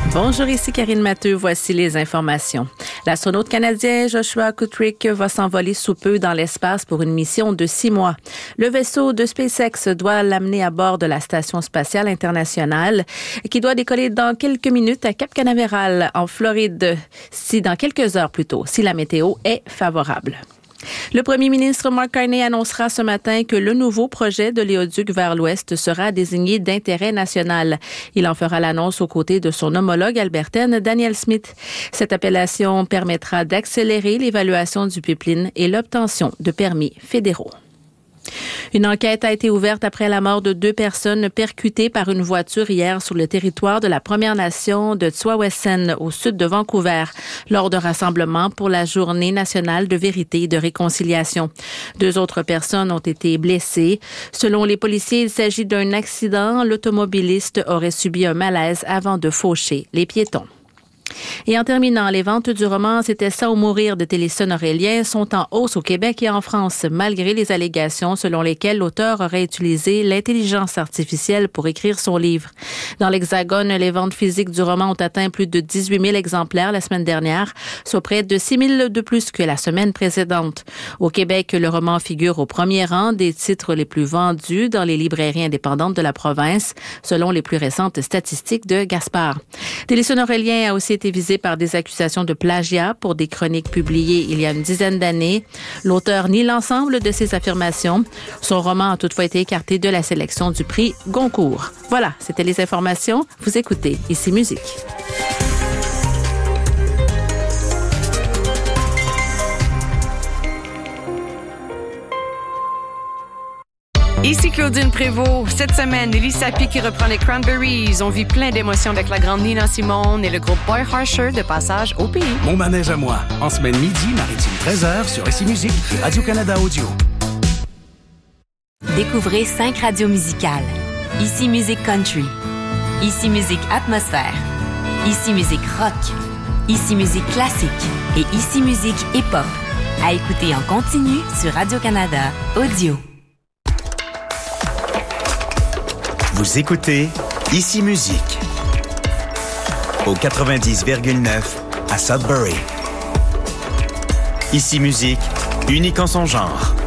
Bonjour, ici Karine Matteux. Voici les informations. L'astronaute canadien Joshua Kutrick va s'envoler sous peu dans l'espace pour une mission de 6 mois. Le vaisseau de SpaceX doit l'amener à bord de la Station spatiale internationale qui doit décoller dans quelques minutes à Cap Canaveral, en Floride, dans quelques heures plutôt, si la météo est favorable. Le premier ministre Mark Carney annoncera ce matin que le nouveau projet de l'éoduc vers l'Ouest sera désigné d'intérêt national. Il en fera l'annonce aux côtés de son homologue albertaine Danielle Smith. Cette appellation permettra d'accélérer l'évaluation du pipeline et l'obtention de permis fédéraux. Une enquête a été ouverte après la mort de 2 personnes percutées par une voiture hier sur le territoire de la Première Nation de Tsawwassen, au sud de Vancouver, lors d'un rassemblement pour la Journée nationale de vérité et de réconciliation. 2 autres personnes ont été blessées. Selon les policiers, il s'agit d'un accident. L'automobiliste aurait subi un malaise avant de faucher les piétons. Et en terminant, les ventes du roman « C'était ça ou mourir » de Télésphone Aurélien sont en hausse au Québec et en France, malgré les allégations selon lesquelles l'auteur aurait utilisé l'intelligence artificielle pour écrire son livre. Dans l'Hexagone, les ventes physiques du roman ont atteint plus de 18 000 exemplaires la semaine dernière, soit près de 6 000 de plus que la semaine précédente. Au Québec, le roman figure au premier rang des titres les plus vendus dans les librairies indépendantes de la province, selon les plus récentes statistiques de Gaspard. Télésphone Aurélien a aussi été visé par des accusations de plagiat pour des chroniques publiées il y a une dizaine d'années. L'auteur nie l'ensemble de ses affirmations. Son roman a toutefois été écarté de la sélection du prix Goncourt. Voilà, c'était les informations. Vous écoutez Ici Musique. Ici Claudine Prévost. Cette semaine, Nelly Sapie qui reprend les Cranberries. On vit plein d'émotions avec la grande Nina Simone et le groupe Boy Harsher de passage au pays. Mon manège à moi, en semaine midi, maritime 13h sur Ici Musique et Radio-Canada Audio. Découvrez 5 radios musicales. Ici Musique Country. Ici Musique Atmosphère. Ici Musique Rock. Ici Musique Classique. Et Ici Musique Hip-Hop. À écouter en continu sur Radio-Canada Audio. Vous écoutez Ici Musique au 90,9 à Sudbury. Ici Musique, unique en son genre.